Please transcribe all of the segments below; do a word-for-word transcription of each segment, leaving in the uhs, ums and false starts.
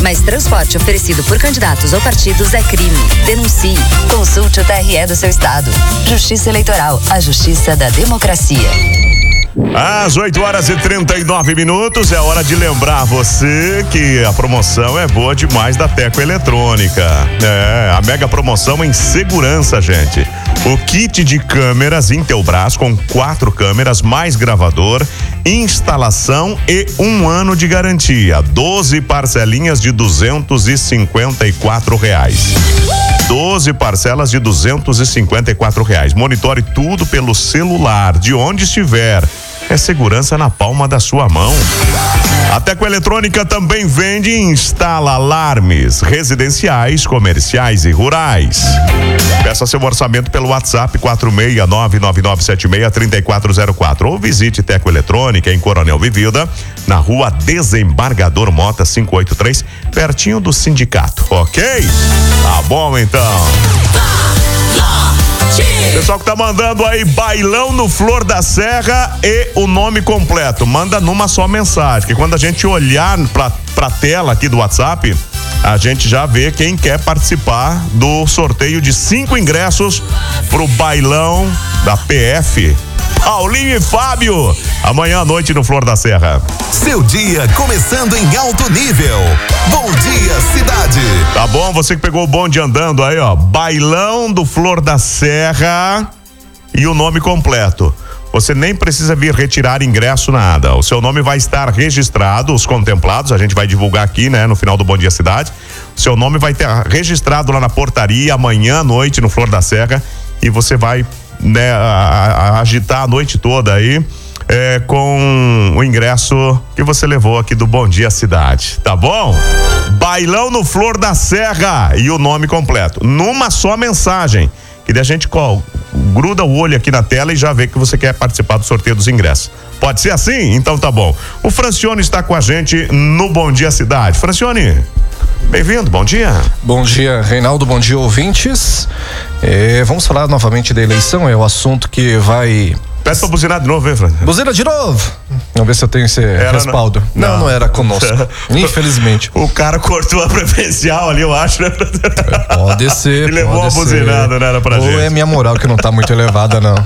Mas transporte oferecido por candidatos ou partidos é crime. Denuncie. Consulte o T R E do seu estado. Justiça Eleitoral, a justiça da democracia. Às oito horas e trinta e nove minutos, é hora de lembrar você que a promoção é boa demais da Teco Eletrônica. É, a mega promoção em segurança, gente. O kit de câmeras Intelbras com quatro câmeras, mais gravador, instalação e um ano de garantia. doze parcelinhas de duzentos e cinquenta e quatro reais. doze parcelas de duzentos e cinquenta e quatro reais. Monitore tudo pelo celular, de onde estiver. É segurança na palma da sua mão. A Teco Eletrônica também vende e instala alarmes residenciais, comerciais e rurais. Peça seu orçamento pelo WhatsApp quatro seis nove nove nove sete seis três quatro zero quatro ou visite Teco Eletrônica em Coronel Vivida, na rua Desembargador Mota quinhentos e oitenta e três, pertinho do sindicato, ok? Tá bom então. Pessoal que tá mandando aí, bailão no Flor da Serra e o nome completo, manda numa só mensagem, que quando a gente olhar pra, pra tela aqui do WhatsApp, a gente já vê quem quer participar do sorteio de cinco ingressos pro bailão da P F. Paulinho e Fábio, amanhã à noite no Flor da Serra. Seu dia começando em alto nível. Bom dia, cidade. Tá bom, você que pegou o bonde andando aí, ó. Bailão do Flor da Serra e o nome completo. Você nem precisa vir retirar ingresso, nada. O seu nome vai estar registrado, os contemplados, a gente vai divulgar aqui, né, no final do Bom Dia Cidade. O seu nome vai estar registrado lá na portaria amanhã à noite no Flor da Serra e você vai, né, a, a agitar a noite toda aí é, com o ingresso que você levou aqui do Bom Dia Cidade, tá bom? Bailão no Flor da Serra e o nome completo, numa só mensagem, que daí a gente qual, gruda o olho aqui na tela e já vê que você quer participar do sorteio dos ingressos. Pode ser assim? Então tá bom. O Francione está com a gente no Bom Dia Cidade. Francione, bem-vindo, bom dia. Bom dia, Reinaldo, bom dia, ouvintes. É, vamos falar novamente da eleição, é o assunto que vai... Peça pra buzinar de novo, hein, Fran? Buzina de novo! Vamos ver se eu tenho esse era respaldo. Não, não, não era conosco. Infelizmente. O cara cortou a preferencial ali, eu acho, né? Pode ser. E levou uma buzinada, né? Era pra Ou gente. é minha moral que não tá muito elevada, não.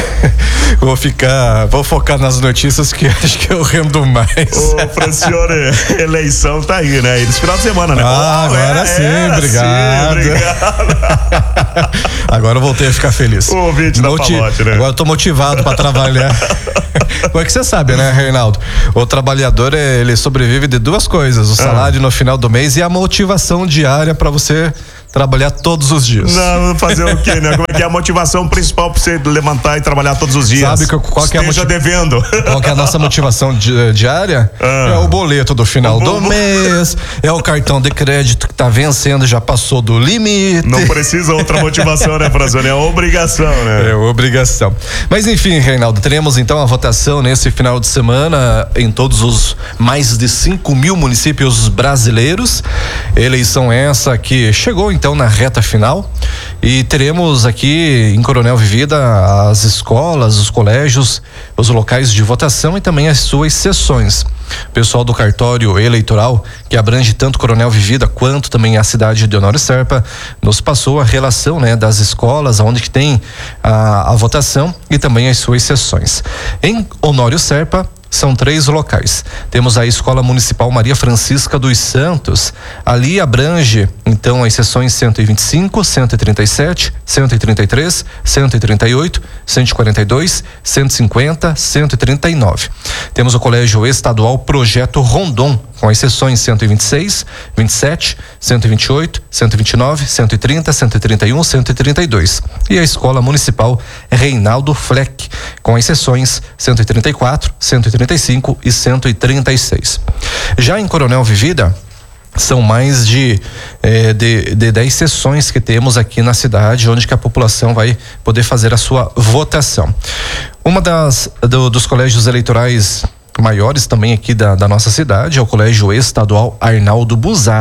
Vou ficar, vou focar nas notícias que acho que eu rendo mais. Ô, Francione, eleição tá aí, né? E nesse final de semana, né? Ah, oh, agora era, sim, era obrigado. Sim, obrigado. Agora eu voltei a ficar feliz. O ouvinte da Moti- Palote, né? Agora eu tô motivado pra trabalhar. Como é que você sabe, né, Reinaldo? O trabalhador, ele sobrevive de duas coisas: o salário ah. no final do mês e a motivação diária pra você trabalhar todos os dias. Não, fazer o quê, né? Como é que é a motivação principal pra você levantar e trabalhar todos os dias? Sabe qual que é a Esteja motiv... devendo. Qual que é a nossa motivação di- diária? Ah. É o boleto do final do mês, é o cartão de crédito que tá vencendo, já passou do limite. Não precisa outra motivação, né, Frazone? É obrigação, né? É obrigação. Mas enfim, Reinaldo, teremos então a votação nesse final de semana em todos os mais de cinco mil municípios brasileiros. Eleição essa que chegou então na reta final e teremos aqui em Coronel Vivida as escolas, os colégios, os locais de votação e também as suas sessões. O pessoal do cartório eleitoral, que abrange tanto Coronel Vivida quanto também a cidade de Honório Serpa, nos passou a relação, né, das escolas onde que tem a, a votação e também as suas sessões. Em Honório Serpa são três locais. Temos a Escola Municipal Maria Francisca dos Santos. Ali abrange, então, as sessões cento e vinte e cinco, cento e trinta e sete, cento e trinta e três, cento e trinta e oito, cento e quarenta e dois, cento e cinquenta, cento e trinta e nove. Temos o Colégio Estadual Projeto Rondon, com as sessões cento e vinte e seis, vinte e sete, cento e vinte e oito, cento e vinte e nove, cento e trinta, cento e trinta e um, cento e trinta e dois. E a Escola Municipal Reinaldo Fleck, com as sessões cento e trinta e quatro, cento e trinta e cinco e cento e trinta e seis. Já em Coronel Vivida, são mais de, eh, de, de dez sessões que temos aqui na cidade, onde que a população vai poder fazer a sua votação. Uma das do, dos colégios eleitorais maiores também aqui da, da nossa cidade é o Colégio Estadual Arnaldo Busato.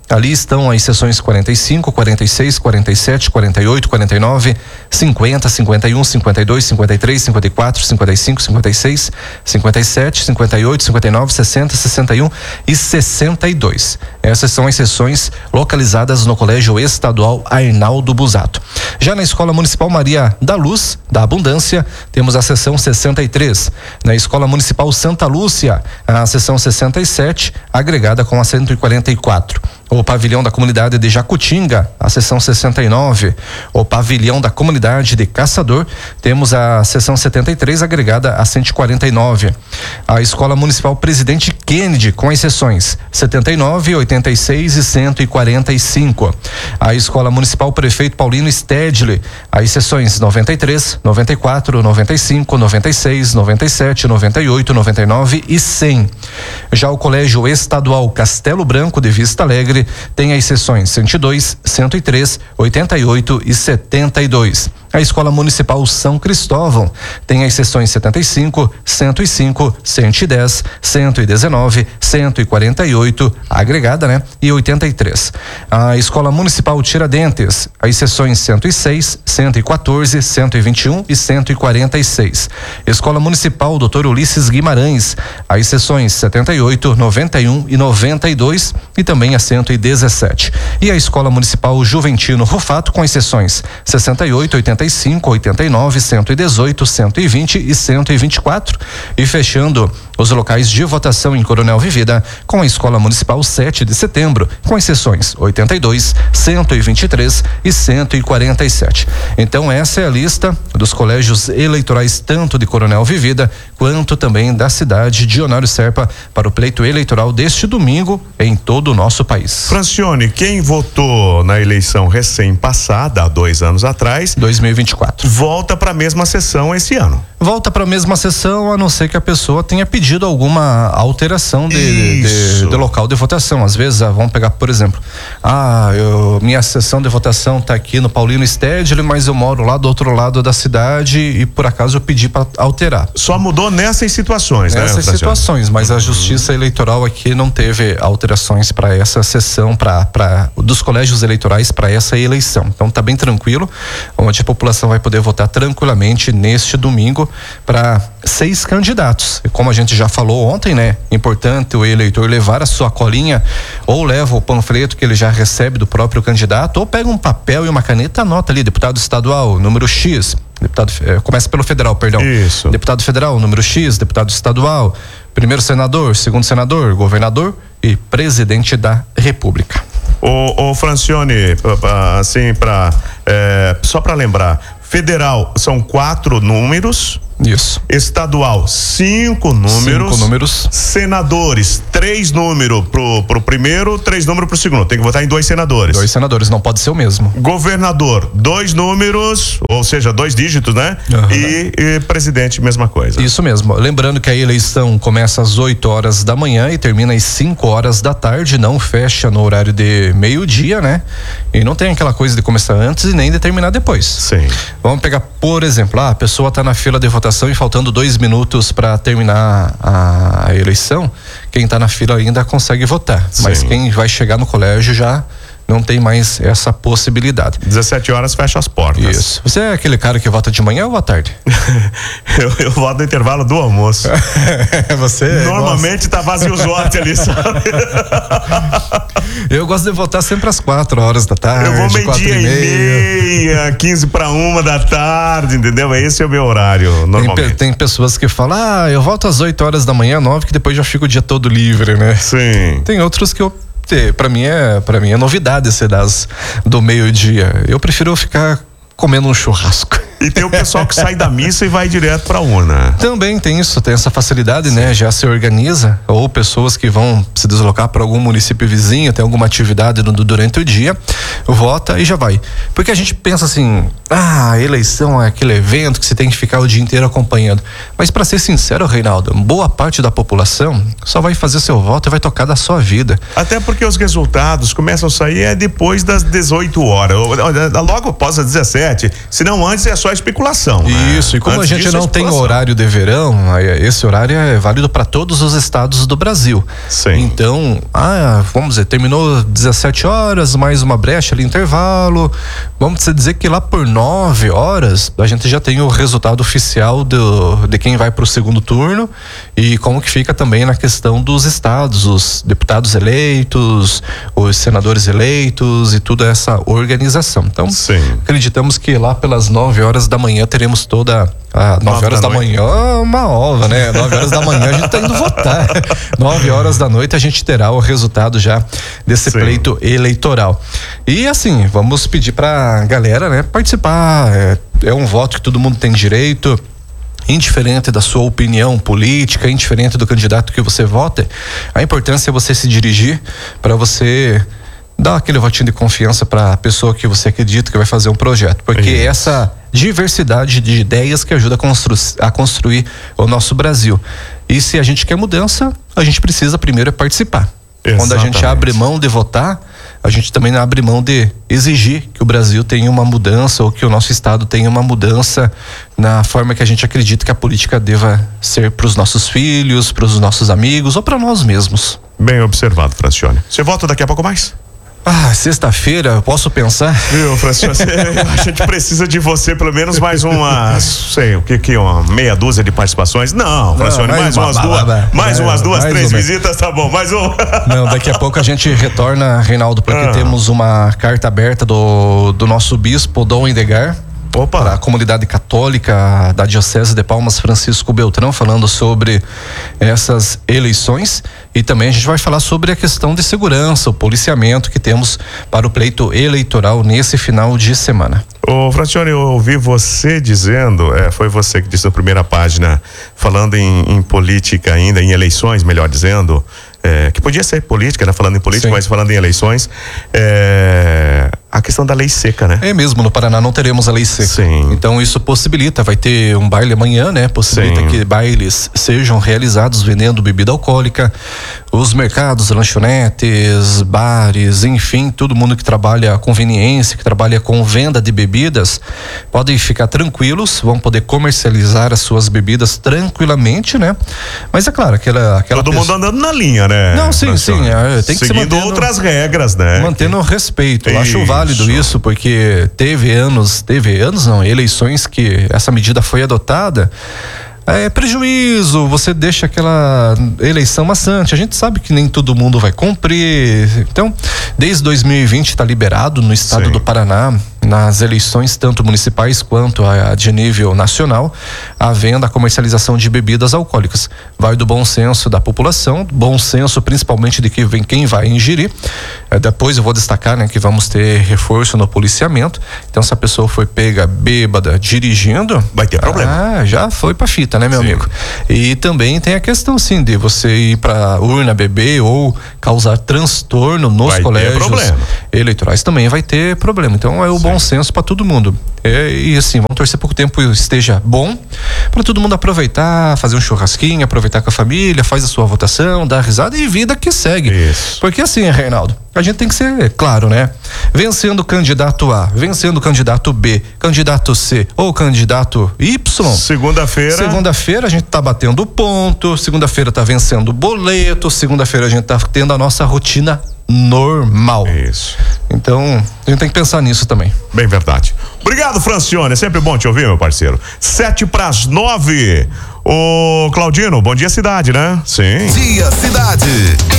Ali estão as sessões quarenta e cinco, quarenta e seis, quarenta e sete, quarenta e oito, quarenta e nove, cinquenta, cinquenta e um, cinquenta e dois, cinquenta e três, cinquenta e quatro, cinquenta e cinco, cinquenta e seis, cinquenta e sete, cinquenta e oito, cinquenta e nove, sessenta, sessenta e um e sessenta e dois. Essas são as sessões localizadas no Colégio Estadual Arnaldo Busato. Já na Escola Municipal Maria da Luz, da Abundância, temos a sessão sessenta e três. Na Escola Municipal Santa Lúcia, a sessão sessenta e sete, agregada com a cento e quarenta e quatro. O pavilhão da comunidade de Jacutinga, a sessão sessenta e nove. O pavilhão da comunidade de Caçador, temos a sessão setenta e três agregada a cento e quarenta e nove. A Escola Municipal Presidente Kennedy, com as sessões setenta e nove, oitenta e seis e cento e quarenta e cinco. A Escola Municipal Prefeito Paulino Stedley, as sessões noventa e três, noventa e quatro, noventa e cinco, noventa e seis, noventa e sete, noventa e oito, noventa e nove e cem. Já o Colégio Estadual Castelo Branco de Vista Alegre tem as sessões cento e dois, cento e três, oitenta e oito e setenta e dois. A Escola Municipal São Cristóvão tem as sessões setenta e cinco, cento e cinco, cento e dez, cento e dezenove, cento e quarenta e oito, agregada, né? E oitenta e três. A Escola Municipal Tiradentes, as sessões cento e seis, cento e quatorze, cento e vinte e um e cento e quarenta e seis. Escola Municipal doutor Ulisses Guimarães, as sessões setenta e oito, noventa e um e noventa e dois e também a cento e dezessete. E a Escola Municipal Juventino Rufato com as sessões sessenta e oito, oitenta e cinco, oitenta e nove, cento e dezoito, cento e vinte e cento e vinte e quatro. E fechando os locais de votação em Coronel Vivida com a Escola Municipal sete de setembro, com as sessões oitenta e dois, cento e vinte e três e cento e quarenta e sete. Então essa é a lista dos colégios eleitorais tanto de Coronel Vivida quanto também da cidade de Honório Serpa para o pleito eleitoral deste domingo em todo o nosso país. Francione, quem votou na eleição recém-passada, há dois anos atrás, dois mil e vinte e quatro, volta para a mesma sessão esse ano. Volta para a mesma sessão, a não ser que a pessoa tenha pedido alguma alteração de, de, de local de votação. Às vezes, ah, vamos pegar, por exemplo, ah, eu, minha sessão de votação está aqui no Paulino Stedley, mas eu moro lá do outro lado da cidade e por acaso eu pedi para alterar. Só mudou nessas situações, nessas né? Nessas situações, mas a Justiça Eleitoral aqui não teve alterações para essa sessão, para para dos colégios eleitorais para essa eleição. Então tá bem tranquilo, onde a população vai poder votar tranquilamente neste domingo para seis candidatos. E como a gente já falou ontem, né? Importante o eleitor levar a sua colinha ou leva o panfleto que ele já recebe do próprio candidato ou pega um papel e uma caneta, anota ali, deputado estadual, número X, deputado, eh, começa pelo federal, perdão. Isso. Deputado federal, número X, deputado estadual, primeiro senador, segundo senador, governador e presidente da República. Ô, ô Francione, assim, pra, é, só para lembrar, federal são quatro números. Isso. Estadual, cinco números. Cinco números. Senadores, três números pro, pro primeiro, três números pro segundo. Tem que votar em dois senadores. Dois senadores, não pode ser o mesmo. Governador, dois números, ou seja, dois dígitos, né? Uhum. E, e presidente, mesma coisa. Isso mesmo. Lembrando que a eleição começa às oito horas da manhã e termina às cinco horas da tarde, não fecha no horário de meio-dia, né? E não tem aquela coisa de começar antes e nem de terminar depois. Sim. Vamos pegar, por exemplo, ah, a pessoa tá na fila de votação e faltando dois minutos para terminar a, a eleição, quem está na fila ainda consegue votar. Sim. Mas quem vai chegar no colégio já não tem mais essa possibilidade. dezessete horas fecha as portas. Isso. Você é aquele cara que vota de manhã ou à tarde? eu, eu voto no intervalo do almoço. Você? Normalmente tá vazio os votos ali, sabe? Eu gosto de votar sempre às quatro horas da tarde. Eu vou meio-dia e meia, quinze para uma da tarde, entendeu? Esse é o meu horário, normalmente. Tem, tem pessoas que falam, ah, eu volto às oito horas da manhã, nove, que depois já fico o dia todo livre, né? Sim. Tem outros que eu Para mim é para mim é novidade ser das do meio-dia. Eu prefiro ficar comendo um churrasco. E tem o pessoal que sai da missa e vai direto pra urna. Também tem isso, tem essa facilidade, né? Já se organiza, ou pessoas que vão se deslocar para algum município vizinho, tem alguma atividade no, durante o dia, vota e já vai. Porque a gente pensa assim, ah, a eleição é aquele evento que você tem que ficar o dia inteiro acompanhando. Mas para ser sincero, Reinaldo, boa parte da população só vai fazer seu voto e vai tocar da sua vida. Até porque os resultados começam a sair é depois das dezoito horas, logo após as dezessete, se não antes é só só especulação. Isso, né? e como Antes a gente disso, não tem especulação. horário de verão, esse horário é válido para todos os estados do Brasil. Sim. Então, ah, vamos dizer, terminou dezessete horas, mais uma brecha ali, intervalo. Vamos dizer que lá por nove horas a gente já tem o resultado oficial do, de quem vai para o segundo turno e como que fica também na questão dos estados, os deputados eleitos, os senadores eleitos e toda essa organização. Então, Sim. acreditamos que lá pelas nove horas da manhã teremos toda a nove horas da, da manhã, uma ova, né? nove horas da manhã a gente tá indo votar. nove horas da noite a gente terá o resultado já desse Sim. pleito eleitoral. E assim, vamos pedir pra galera, né, participar. É, é um voto que todo mundo tem direito. Indiferente da sua opinião política, indiferente do candidato que você vota, a importância é você se dirigir para você dar aquele votinho de confiança para a pessoa que você acredita que vai fazer um projeto, porque Isso. essa diversidade de ideias que ajuda a, constru a construir o nosso Brasil. E se a gente quer mudança, a gente precisa primeiro participar. Exatamente. Quando a gente abre mão de votar, a gente também abre mão de exigir que o Brasil tenha uma mudança ou que o nosso estado tenha uma mudança na forma que a gente acredita que a política deva ser para os nossos filhos, para os nossos amigos ou para nós mesmos. Bem observado, Francione. Você volta daqui a pouco mais? Ah, sexta-feira, eu posso pensar? Viu, Francione, a gente precisa de você pelo menos mais umas, sei, o que que, uma meia dúzia de participações? Não, Francione, mais, mais umas duas, mais umas duas, mais três visitas, tá bom, mais um. Não, daqui a pouco a gente retorna, Reinaldo, porque ah. temos uma carta aberta do, do nosso bispo, Dom Edgar, para a comunidade católica da Diocese de Palmas, Francisco Beltrão, falando sobre essas eleições. E também a gente vai falar sobre a questão de segurança, o policiamento que temos para o pleito eleitoral nesse final de semana. Ô, Francione, eu ouvi você dizendo, é, foi você que disse na primeira página, falando em, em política ainda, em eleições, melhor dizendo, é, que podia ser política, né? Falando em política, Sim. mas falando em eleições, é, a questão da lei seca, né? É mesmo, no Paraná não teremos a lei seca. Sim. Então isso possibilita, vai ter um baile amanhã, né? Possibilita Sim. que bailes sejam realizados vendendo bebida alcoólica. Os mercados, lanchonetes, bares, enfim, todo mundo que trabalha a conveniência, que trabalha com venda de bebidas, podem ficar tranquilos, vão poder comercializar as suas bebidas tranquilamente, né? Mas é claro, aquela... aquela todo pessoa... mundo andando na linha, né? Não, sim, sim, é, tem que Seguindo ser mantendo, outras regras, né? Mantendo o respeito. Eu acho Isso. válido isso, porque teve anos, teve anos não, eleições que essa medida foi adotada. É prejuízo, você deixa aquela eleição maçante. A gente sabe que nem todo mundo vai cumprir. Então, desde dois mil e vinte está liberado no estado Sim. do Paraná, nas eleições tanto municipais quanto a de nível nacional, a venda, a comercialização de bebidas alcoólicas. Vai do bom senso da população, bom senso principalmente de que vem quem vai ingerir. É, depois eu vou destacar, né, que vamos ter reforço no policiamento. Então, se a pessoa foi pega bêbada dirigindo, vai ter problema. Ah, já foi pra fita, né, meu Sim. amigo? E também tem a questão, sim, de você ir pra urna beber ou causar transtorno nos vai colégios eleitorais, também vai ter problema. Então, é o Sim. bom senso para todo mundo. É, e assim, vamos torcer para que o tempo esteja bom, para todo mundo aproveitar, fazer um churrasquinho, aproveitar com a família, faz a sua votação, dá risada e vida que segue. Isso. Porque assim, Reinaldo, a gente tem que ser claro, né? Vencendo o candidato A, vencendo o candidato B, candidato C ou candidato Y. Segunda-feira. Segunda-feira a gente tá batendo ponto, segunda-feira tá vencendo o boleto, segunda-feira a gente tá tendo a nossa rotina normal. Isso. Então, a gente tem que pensar nisso também. Bem verdade. Obrigado, Francione. É sempre bom te ouvir, meu parceiro. Sete pras nove. Ô, Claudino, bom dia, cidade, né? Sim. Dia, cidade.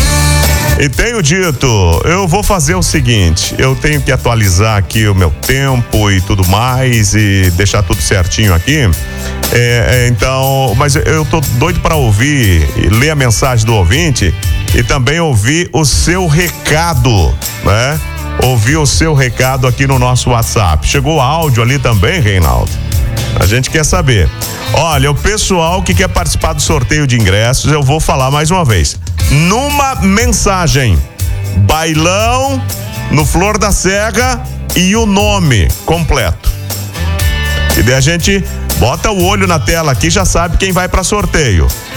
E tenho dito, eu vou fazer o seguinte, eu tenho que atualizar aqui o meu tempo e tudo mais e deixar tudo certinho aqui. É, é, então, mas eu tô doido para ouvir e ler a mensagem do ouvinte e também ouvir o seu recado, né? Ouvir o seu recado aqui no nosso WhatsApp. Chegou áudio ali também, Reinaldo? A gente quer saber. Olha, o pessoal que quer participar do sorteio de ingressos, eu vou falar mais uma vez. Numa mensagem, bailão no Flor da Cega e o nome completo. E daí a gente bota o olho na tela aqui, já sabe quem vai para sorteio.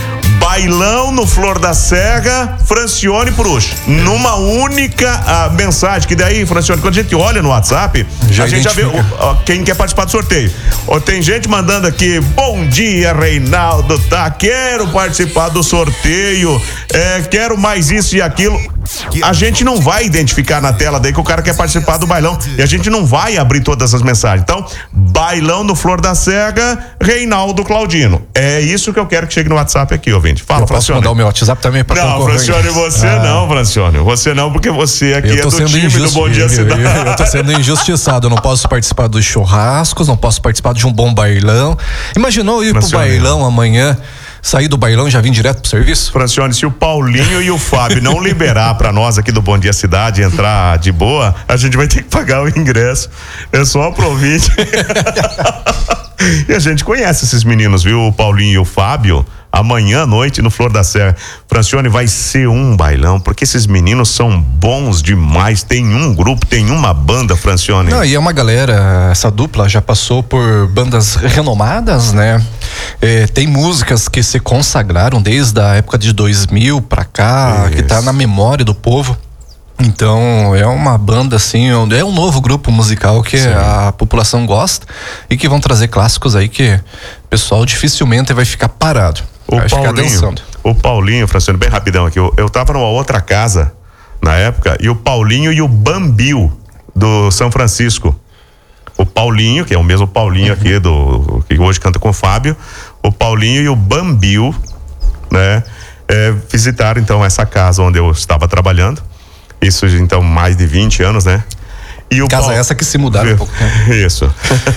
bailão no Flor da Serra, Francione Prush. Numa única uh, mensagem, que daí, Francione, quando a gente olha no WhatsApp, já a gente já vê uh, uh, quem quer participar do sorteio. Uh, tem gente mandando aqui, bom dia, Reinaldo, tá? Quero participar do sorteio, é, quero mais isso e aquilo. A gente não vai identificar na tela daí que o cara quer participar do bailão e a gente não vai abrir todas as mensagens. Então, bailão no Flor da Serra, Reinaldo Claudino. É isso que eu quero que chegue no WhatsApp aqui, ouvinte. Fala, eu posso Francione. mandar o meu WhatsApp também para Não, Francione, você ah. não, Francione. Você não, porque você aqui é do time injusti- do Bom Dia Cidade. Eu, eu tô sendo injustiçado, eu não posso participar dos churrascos, não posso participar de um bom bailão. Imaginou ir Francione. Pro bailão amanhã? Sair do bailão e já vim direto pro serviço? Francione, se o Paulinho e o Fábio não liberar pra nós aqui do Bom Dia Cidade entrar de boa, a gente vai ter que pagar o ingresso. É só pro ouvinte. E a gente conhece esses meninos, viu? O Paulinho e o Fábio. Amanhã à noite no Flor da Serra. Francione, vai ser um bailão, porque esses meninos são bons demais. Tem um grupo, tem uma banda, Francione. Não, e é uma galera, essa dupla já passou por bandas renomadas, né? É, tem músicas que se consagraram desde a época de dois mil pra cá, Isso. que tá na memória do povo. Então, é uma banda assim, é um novo grupo musical que Sim. a população gosta e que vão trazer clássicos aí que o pessoal dificilmente vai ficar parado. O vai Paulinho, ficar dançando. O Paulinho, Francione, bem rapidão aqui, eu, eu tava numa outra casa na época e o Paulinho e o Bambil do São Francisco. O Paulinho, que é o mesmo Paulinho uhum. aqui do que hoje canta com o Fábio, o Paulinho e o Bambil, né, é, visitaram então essa casa onde eu estava trabalhando. Isso então mais de vinte anos, né? E o casa Paul... essa que se mudaram um pouco tempo. Isso.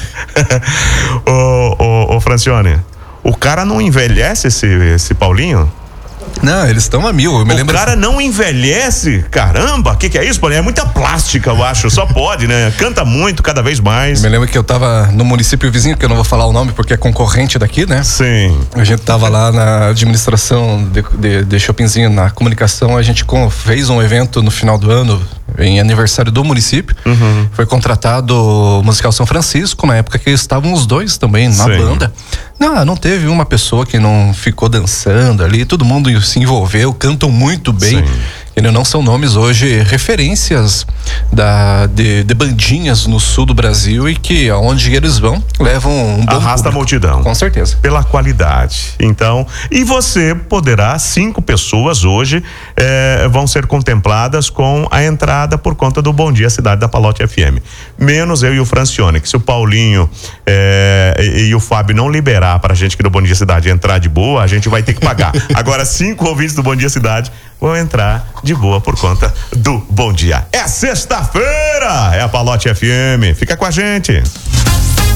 ô, ô, ô, Francione, o cara não envelhece esse, esse Paulinho? Não, eles estão a mil. Eu me o lembro cara assim... não envelhece? Caramba, o que, que é isso, Paulinho? É muita plástica, eu acho. Só pode, né? Canta muito, cada vez mais. Eu me lembro que eu tava no município vizinho, que eu não vou falar o nome porque é concorrente daqui, né? Sim. A gente tava lá na administração de, de, de shoppingzinho, na comunicação. A gente com, fez um evento no final do ano, em aniversário do município. Uhum. Foi contratado o Musical São Francisco, na época que estavam os dois também na Sim. banda. Não, não teve uma pessoa que não ficou dançando ali, todo mundo se envolveu, cantam muito bem. Sim. Eles não são nomes hoje referências da, de, de bandinhas no sul do Brasil e que aonde eles vão levam um bom arrasta público. A multidão. Com certeza. Pela qualidade. Então, e você poderá, cinco pessoas hoje eh, vão ser contempladas com a entrada por conta do Bom Dia Cidade da Palote F M. Menos eu e o Francione, que se o Paulinho eh, e, e o Fábio não liberar pra gente que do Bom Dia Cidade entrar de boa, a gente vai ter que pagar. Agora, cinco ouvintes do Bom Dia Cidade vão entrar de boa por conta do Bom Dia. É sexta-feira, é a Palote F M. Fica com a gente.